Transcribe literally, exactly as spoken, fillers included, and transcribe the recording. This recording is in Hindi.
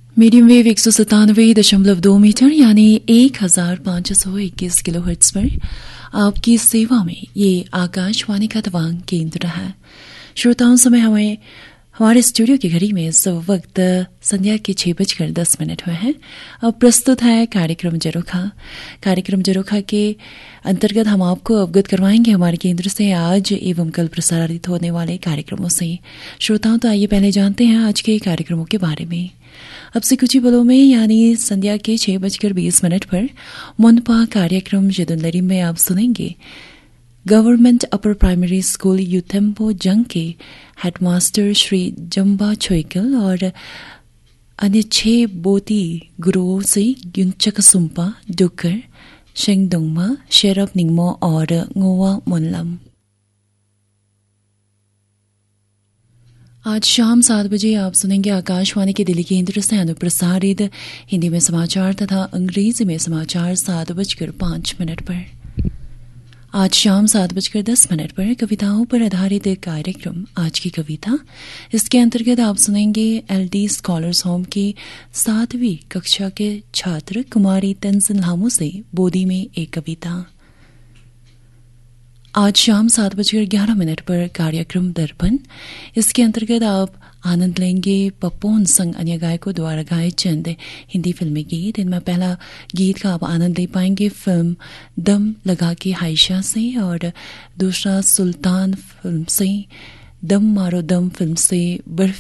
मीडियम वेव एक सौ सतानवे दशमलव दो मीटर यानी एक हजार पांच सौ इक्कीस किलो हर्ट्ज पर आपकी सेवा में ये आकाशवाणी का तवांग केंद्र है। श्रोताओं, समय हमें हमारे स्टूडियो की घड़ी में इस वक्त संध्या के छह बजकर दस मिनट हुए हैं। अब प्रस्तुत है कार्यक्रम जरोखा। कार्यक्रम जरोखा के अंतर्गत हम आपको अवगत करवाएंगे हमारे केंद्र से आज एवं कल प्रसारित होने वाले कार्यक्रमों से। श्रोताओं, तो आइए पहले जानते हैं आज के कार्यक्रमों के बारे में। अब से कुछ ही पलों में यानी संध्या के छह बजकर बीस मिनट पर मुनपा कार्यक्रम जदुंदरी में आप सुनेंगे गवर्नमेंट अपर प्राइमरी स्कूल यूथेम्पो जंग के हेडमास्टर श्री जम्बा छोइकल और अन्य छह बोती गुरुओं से युंचक सुम्पा डुकर शेंगदोंगमा शेरप निंगमो और ngोवा मुनलम। आज शाम सात बजे आप सुनेंगे आकाशवाणी के दिल्ली केंद्र से अनुप्रसारित हिंदी में समाचार तथा अंग्रेजी में समाचार सात बजकर पांच मिनट पर। आज शाम सात बजकर दस मिनट पर कविताओं पर आधारित एक कार्यक्रम आज की कविता। इसके अंतर्गत आप सुनेंगे एलडी स्कॉलर्स होम की सातवीं कक्षा के छात्र कुमारी तंजिन लामू से बोदी में एक कविता। आज शाम सात बजकर ग्यारह मिनट पर कार्यक्रम दर्पण। इसके अंतर्गत आप आनंद लेंगे पप्पोन संग अन्य गायकों द्वारा गाए चंद हिंदी फिल्मी गीत। इनमें पहला गीत का आप आनंद ले पाएंगे फिल्म दम लगा के हाइशा से और दूसरा सुल्तान फिल्म से दम मारो दम फिल्म से बर्फी